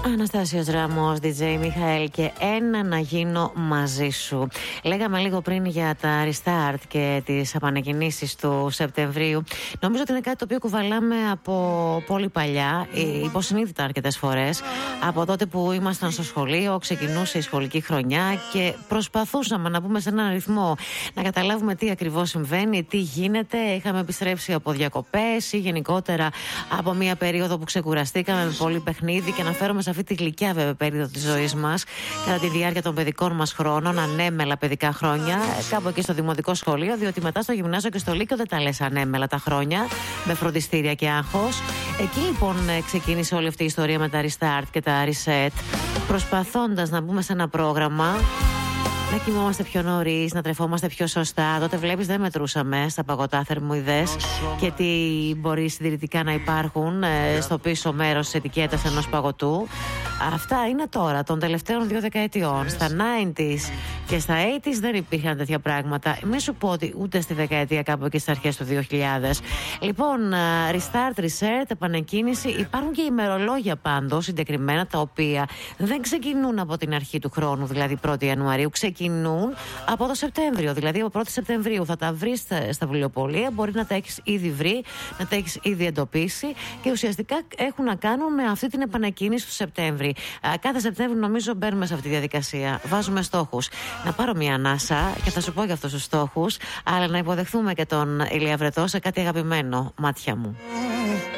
Αναστάσιος Ράμος, DJ Μιχαήλ και ένα να γίνω μαζί σου. Λέγαμε λίγο πριν για τα restart και τις επανεκκινήσεις του Σεπτεμβρίου. Νομίζω ότι είναι κάτι το οποίο κουβαλάμε από πολύ παλιά, υποσυνείδητα αρκετές φορές. Από τότε που ήμασταν στο σχολείο, ξεκινούσε η σχολική χρονιά και προσπαθούσαμε να μπούμε σε έναν ρυθμό, να καταλάβουμε τι ακριβώς συμβαίνει, τι γίνεται. Είχαμε επιστρέψει από διακοπές ή γενικότερα από μια περίοδο που ξεκουραστήκαμε με πολύ παιχνίδι και αναφέρομαι σε αυτή τη γλυκιά βέβαια περίοδο της ζωής μας κατά τη διάρκεια των παιδικών μας χρόνων, ανέμελα παιδικά χρόνια, κάπου εκεί στο δημοτικό σχολείο, διότι μετά στο γυμνάσιο και στο λύκειο δεν τα λες ανέμελα τα χρόνια, με φροντιστήρια και άγχος. Εκεί λοιπόν ξεκίνησε όλη αυτή η ιστορία με τα restart και τα reset, προσπαθώντας να μπούμε σε ένα πρόγραμμα. Να κοιμόμαστε πιο νωρίς, να τρεφόμαστε πιο σωστά. Τότε βλέπεις δεν μετρούσαμε στα παγωτά θερμοειδές και τι μπορεί συντηρητικά να υπάρχουν στο πίσω μέρος της ετικέτας ενός παγωτού. Αυτά είναι τώρα, των τελευταίων 2 δεκαετιών. Στα 90s και στα 80s δεν υπήρχαν τέτοια πράγματα. Μην σου πω ότι ούτε στη δεκαετία κάπου εκεί στις αρχές του 2000. Λοιπόν, restart, reset, επανεκκίνηση. Υπάρχουν και ημερολόγια πάντως συγκεκριμένα, τα οποία δεν ξεκινούν από την αρχή του χρόνου, δηλαδή 1η Ιανουαρίου. Ξεκινούν από το Σεπτέμβριο, δηλαδή από 1η Σεπτεμβρίου. Θα τα βρεις στα βιβλιοπωλεία, μπορεί να τα έχεις ήδη βρει, να τα έχεις ήδη εντοπίσει και ουσιαστικά έχουν να κάνουν με αυτή την επανεκκίνηση του Σεπτέμβρη. Κάθε Σεπτέμβριο νομίζω μπαίνουμε σε αυτή τη διαδικασία. Βάζουμε στόχους. Να πάρω μια ανάσα και θα σου πω για αυτούς τους στόχους, αλλά να υποδεχθούμε και τον Ηλία Βρετό σε κάτι αγαπημένο, μάτια μου.